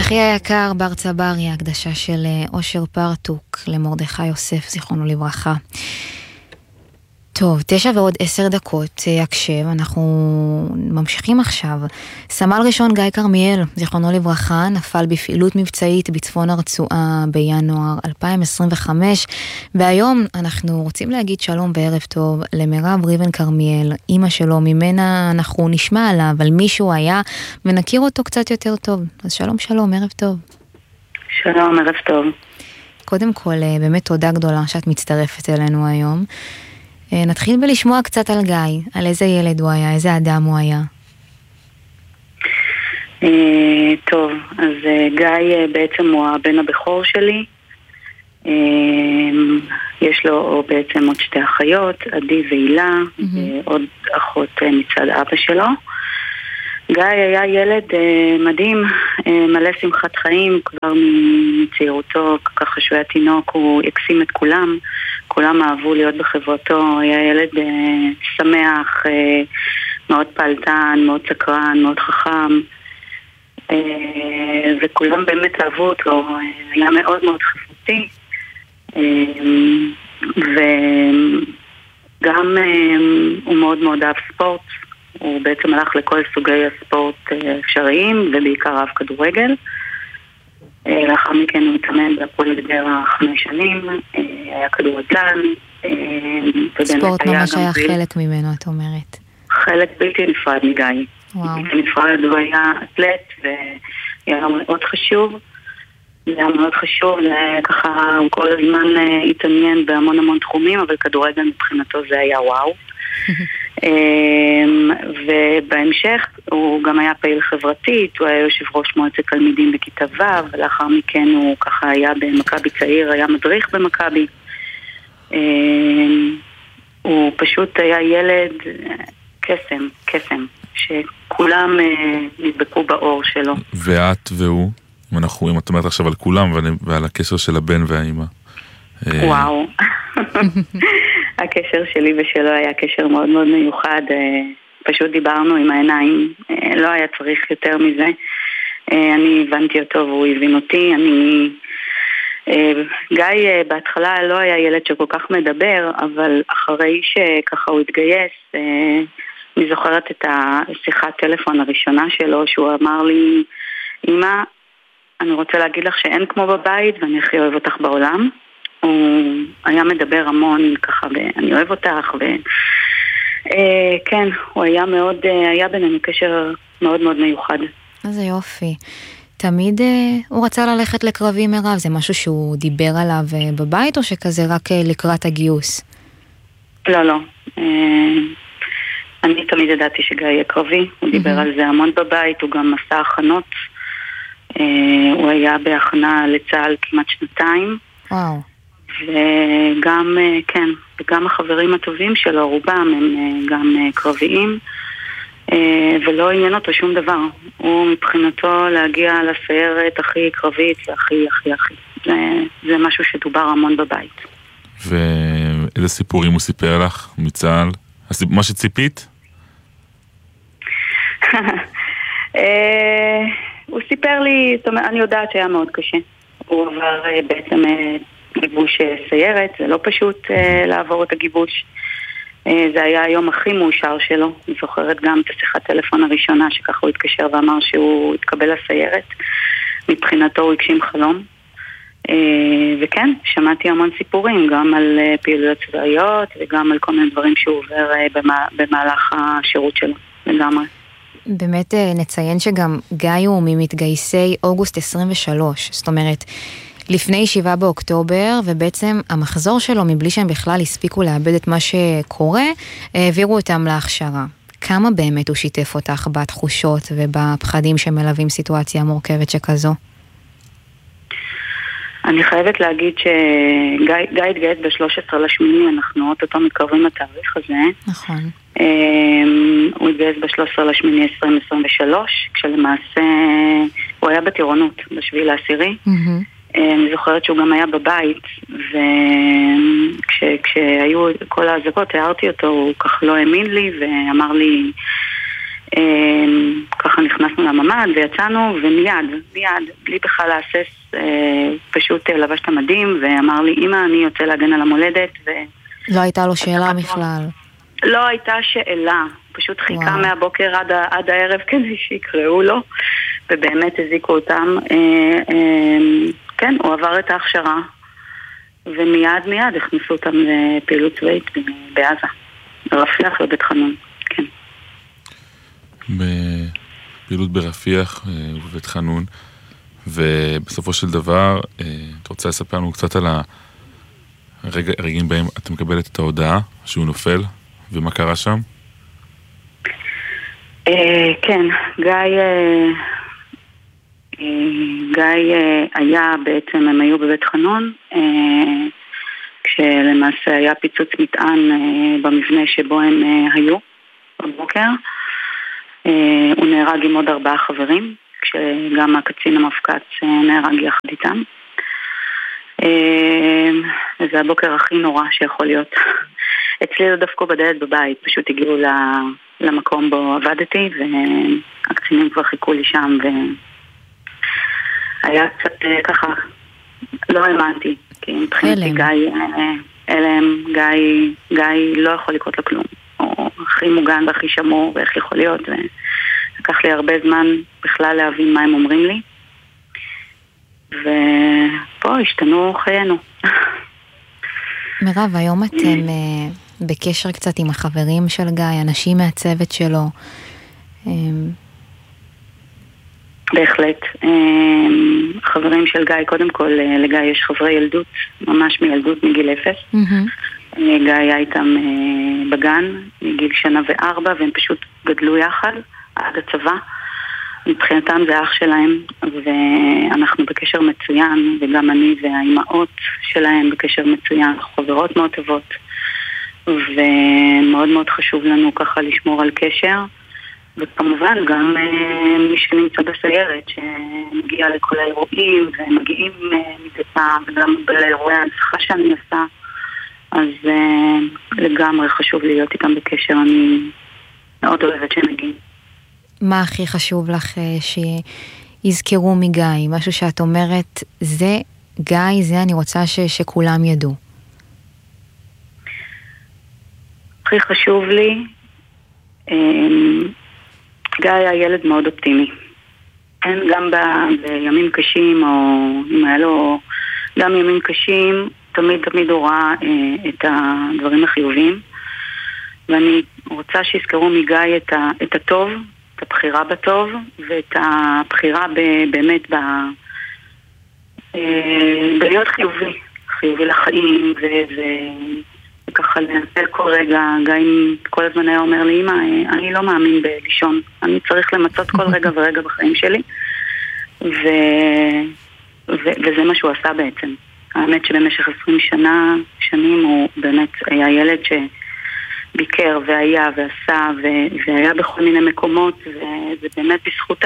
אחי היקר בר צברי, הקדשה של אושר פרטוק למרדכי יוסף, זיכרונו לברכה. טוב, 9:10, הקשב, אנחנו ממשיכים עכשיו. סמל ראשון גיא כרמיאל, זיכרונו לברכה, נפל בפעילות מבצעית בצפון הרצועה בינואר 2025, והיום אנחנו רוצים להגיד שלום וערב טוב למירב ריבן כרמיאל, אמא שלו, ממנה אנחנו נשמע עליו, על מישהו היה, ונכיר אותו קצת יותר טוב. אז שלום שלום, ערב טוב. שלום, ערב טוב. קודם כל, באמת תודה גדולה שאת מצטרפת אלינו היום. נתחיל בלשמוע קצת על גיא, על איזה ילד הוא היה, איזה אדם הוא היה. טוב, אז גיא בעצם הוא הבן הבכור שלי. יש לו בעצם עוד שתי אחיות, עדי והילה, ועוד אחות מצד אבא שלו. גיא היה ילד מדהים, מלא שמחת חיים, כבר מצעירותו, ככה שהוא היה תינוק, הוא הקסים את כולם, כולם אהבו להיות בחברתו, היה ילד שמח, מאוד פעלתן, מאוד סקרן, מאוד חכם, וכולם באמת אהבו אותו, היה מאוד מאוד חפותי, וגם הוא מאוד מאוד אהב ספורט, הוא בעצם הלך לכל סוגי הספורט אפשריים, ובעיקר אהב כדורגל. לאחר מכן הוא התאמן בהפועל גדרה 5 שנים, היה כדורגלן. ספורט ממש היה חלק ממנו, את אומרת. חלק בלתי נפרד מגיא. בלתי נפרד, הוא היה אתלט, והיה מאוד חשוב. זה היה מאוד חשוב, ככה הוא כל הזמן התעניין בהמון המון תחומים, אבל כדורגל מבחינתו זה היה וואו. ובהמשך הוא גם היה פעיל חברתית, הוא היה יושב ראש מועצת תלמידים בכיתה ו', ולאחר מכן הוא ככה היה במכבי צעיר, היה מדריך במכבי. הוא פשוט היה ילד קסם, שכולם נדבקו באור שלו. ואת והוא, אם את אומרת עכשיו על כולם ועל הקשר של הבן והאימא. וואו. הקשר שלי ושלו היה קשר מאוד מאוד מיוחד, פשוט דיברנו עם העיניים, לא היה צריך יותר מזה. אני הבנתי אותו והוא הבין אותי. גיא בהתחלה לא היה ילד שכל כך מדבר, אבל אחרי שככה הוא התגייס, אני זוכרת את השיחת טלפון הראשונה שלו, שהוא אמר לי, אמא, אני רוצה להגיד לך שאין כמו בבית ואני הכי אוהב אותך בעולם. הוא היה מדבר המון ככה, ואני אוהב אותך, כן, הוא היה מאוד, היה בינינו קשר מאוד מאוד מיוחד. איזה יופי. תמיד הוא רצה ללכת לקרבי מירב, זה משהו שהוא דיבר עליו בבית, או שכזה רק לקראת הגיוס? לא. אני תמיד ידעתי שגיא יהיה קרבי, הוא דיבר על זה המון בבית, הוא גם עשה הכנות, הוא היה בהכנה לצה"ל כמעט 2 וואו. וגם, כן, וגם החברים הטובים שלו, רובם הם גם קרביים, ולא עניין אותו שום דבר. הוא מבחינתו להגיע לסיירת הכי קרבית, הכי. זה משהו שדובר המון בבית. ואיזה סיפורים הוא סיפר לך מצה"ל? מה שציפית? הוא סיפר לי, זאת אומרת, אני יודעת שהיה מאוד קשה. הוא עבר בעצם גיבוש סיירת, זה לא פשוט לעבור את הגיבוש. זה היה היום הכי מאושר שלו. אני זוכרת גם את השיחת טלפון הראשונה שככה הוא התקשר ואמר שהוא התקבל לסיירת. מבחינתו הוא הגשים חלום. וכן, שמעתי המון סיפורים, גם על פעילויות צבאיות וגם על כל מיני דברים שהוא עובר במהלך השירות שלו, לגמרי. באמת נציין שגם גיא הוא ממתגייסי אוגוסט 23, זאת אומרת, לפני 7 באוקטובר, ובעצם המחזור שלו, מבלי שהם בכלל הספיקו לאבד את מה שקורה, העבירו אותם להכשרה. כמה באמת הוא שיתף אותך בתחושות ובפחדים שמלווים סיטואציה מורכבת שכזו? אני חייבת להגיד שגיא התגייס ב-13/8, אנחנו אותו מתקרבים לתאריך הזה. נכון. הוא התגייס ב-13/8/2023, כשלמעשה הוא היה בטירונות, ב7/10. אני זוכרת שהוא גם היה בבית, וכשהיו כל ההזקות, הערתי אותו, הוא כך לא האמין לי, ואמר לי, ככה נכנסנו לממ"ד ויצאנו, ומיד, בלי בכלל להסס, פשוט לבש את המדים ואמר לי, אמא, אני יוצא להגן על המולדת. לא הייתה לו שאלה בכלל. לא הייתה שאלה, פשוט חיכה מהבוקר עד הערב כדי שיקראו לו, ובאמת הזיקו אותם. כן, הוא עבר את ההכשרה, ומיד הכניסו אותם לפעילות צבאית בעזה, ברפיח ובית חנון, כן. בפעילות ברפיח ובבית חנון, ובסופו של דבר, את רוצה לספר לנו קצת על הרגעים בהם אתה מקבלת את ההודעה שהוא נופל, ומה קרה שם? כן, גיא היה בעצם, הם היו בבית חנון, כשלמעשה היה פיצוץ מטען במבנה שבו הם היו בבוקר. הוא נהרג עם עוד 4 חברים, כשגם הקצין המפקץ נהרג יחד איתם. וזה הבוקר הכי נורא שיכול להיות. אצלי לא דווקא בדלת בבית, פשוט הגיעו למקום בו עבדתי, והקצינים כבר חיכו לי שם, והיה קצת ככה, לא האמנתי, כי מבחינתי גיא לא יכול לקרות לו כלום, הוא הכי מוגן והכי שמור, ואיך יכול להיות, ולקח לי הרבה זמן בכלל להבין מה הם אומרים לי, ופה השתנו חיינו. מירב, היום אתם בקשר קצת עם החברים של גיא, אנשים מהצוות שלו. בהחלט. חברים של גיא, קודם כל לגיא יש חברי ילדות, ממש מילדות מגיל 0. גיא היה איתם בגן מגיל 1 ו4, והם פשוט גדלו יחד עד הצבא. מבחינתם זה אח שלהם, ואנחנו בקשר מצוין, וגם אני והאימהות שלהם בקשר מצוין, חברות מאוד טובות, ומאוד מאוד חשוב לנו ככה לשמור על קשר, וכמובן גם מי שנמצא בסיירת שמגיע לכל האירועים, ומגיעים מדי פעם, וגם לאירועי ההנצחה שאני עושה, אז לגמרי חשוב להיות איתם בקשר, אני מאוד אוהבת שהם מגיעים. מה הכי חשוב לך שיזכרו מגיא? משהו שאת אומרת, זה גיא, זה אני רוצה שכולם ידעו. הכי חשוב לי, גיא היה ילד מאוד אופטימי. גם בימים קשים, או אם היה לו גם ימים קשים, תמיד הוא ראה את הדברים החיוביים. ואני רוצה שיזכרו מגיא את הטוב, את הבחירה בטוב, ואת הבחירה באמת בלהיות חיובי לחיים, וככה לנצל כל רגע. גיא כל הזמן היה אומר לי, אמא, אני לא מאמין בלישון, אני צריך למצות כל רגע ורגע בחיים שלי, וזה מה שהוא עשה בעצם. האמת שבמשך 20 שנים הוא באמת היה ילד ביקר והיה ועשה והיה בכל מיני מקומות, וזה באמת בזכות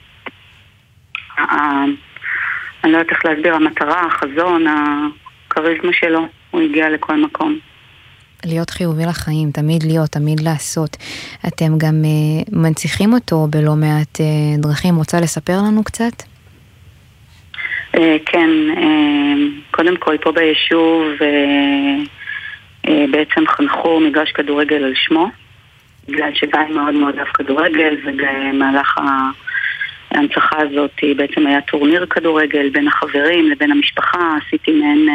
אני לא יודעת איך להסביר, המטרה, החזון, הכריזמה שלו, הוא הגיע לכל מקום. להיות חיובי לחיים, תמיד לעשות. אתם גם מנציחים אותו בלא מעט דרכים. רוצה לספר לנו קצת? כן, קודם כל פה ביישוב בעצם חנכו מגרש כדורגל על שמו, בגלל שגיא מאוד מאוד אהב כדורגל, ומהלך ההנצחה הזאת בעצם היה טורניר כדורגל בין החברים לבין המשפחה. עשיתי מהן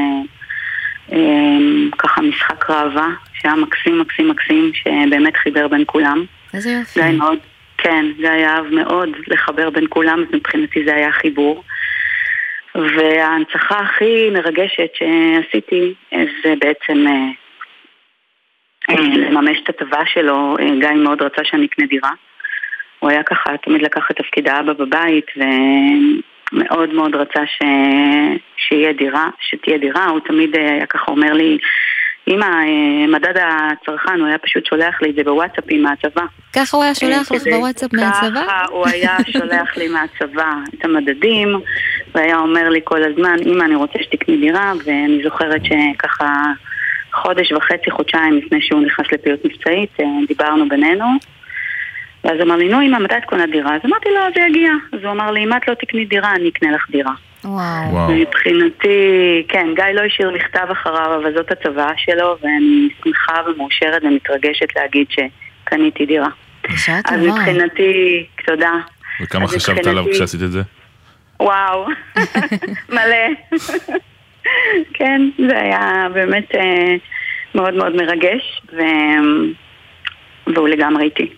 ככה משחק ראווה שהיה מקסים, שבאמת חיבר בין כולם. איזה יופי. גיא אהב מאוד לחבר בין כולם, אז מבחינתי זה היה חיבור. וההנצחה הכי מרגשת שעשיתי זה בעצם לממש את הטבה שלו. גיא מאוד רצה שאני אקנה דירה. הוא היה ככה, תמיד לקח את תפקיד האבא בבית, ומאוד מאוד רצה שתהיה דירה. הוא תמיד היה ככה אומר לי, אמא, מדד הצרכן, הוא היה פשוט שולח לי את זה בוואטסאפים מהצבא. ככה הוא היה שולח לך בוואטסאפ מהצבא? ככה הוא היה שולח לי מהצבא את המדדים, והיה אומר לי כל הזמן, אמא, אני רוצה שתקני דירה, ואני זוכרת שככה חודש וחצי, חודשיים לפני שהוא נכנס לפעילות מבצעית, דיברנו בינינו, ואז הוא אמר לי, נו אמא, מתי את קונה דירה? אז אמרתי לו, זה יגיע. אז הוא אמר לי, אם את לא תקני דירה, אני אקנה לך דירה. וואו. מבחינתי, כן, גיא לא השאיר מכתב אחריו, אבל זאת הצוואה שלו, ואני שמחה ומאושרת ומתרגשת להגיד שקניתי דירה. בשעה טובה. אז מבחינתי, תודה. וכמה חשבת עליו כשעשית את זה? וואו, מלא. כן, זה היה באמת מאוד מאוד מרגש, והוא לגמרי איתי.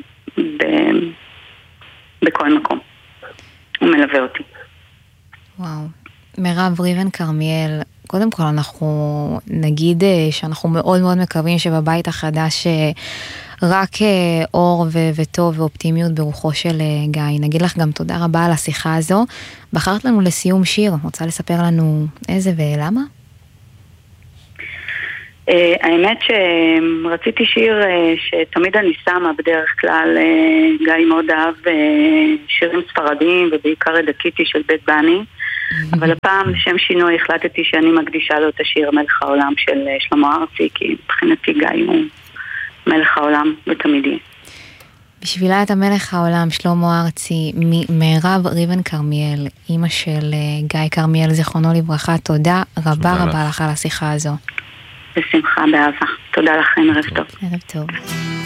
בכל מקום. הוא מלווה אותי. וואו. מירב ריבן כרמיאל, קודם כל אנחנו נגיד שאנחנו מאוד מאוד מקווים שבבית החדש רק אור וטוב ואופטימיות ברוחו של גיא. נגיד לך גם תודה רבה על השיחה הזו. בחרת לנו לסיום שיר, רוצה לספר לנו איזה ולמה? האמת שרציתי שיר שתמיד אני שמה בדרך כלל, גיא מאוד אהב שירים ספרדיים ובעיקר הדקיתי של בית בני, אבל הפעם לשם שינוי החלטתי שאני מקדישה לו את השיר מלך העולם של שלמה ארצי, כי מבחינתי גיא הוא מלך העולם ותמיד יהיה. בשבילה את המלך העולם שלמה ארצי, מירב ריבן כרמיאל, אמא של גיא כרמיאל זיכרונו לברכה, תודה רבה רבה לך על השיחה הזו. בשמחה, באהבה. תודה לכם, ערב טוב. ערב טוב.